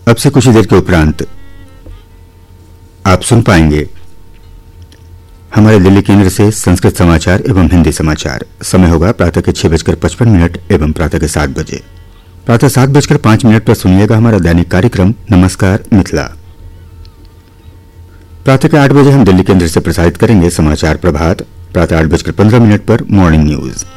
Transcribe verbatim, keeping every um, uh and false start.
अब से कुछ ही देर के उपरांत आप सुन पाएंगे हमारे दिल्ली केंद्र से संस्कृत समाचार एवं हिंदी समाचार। समय होगा प्रातः के छह बजकर पचपन मिनट एवं प्रातः के सात बजे। प्रातः सात बजकर पांच मिनट पर सुनिएगा हमारा दैनिक कार्यक्रम नमस्कार मिथिला। प्रातः के आठ बजे हम दिल्ली केंद्र से प्रसारित करेंगे समाचार प्रभात। प्रातः आठ बजकर पंद्रह मिनट पर मॉर्निंग न्यूज।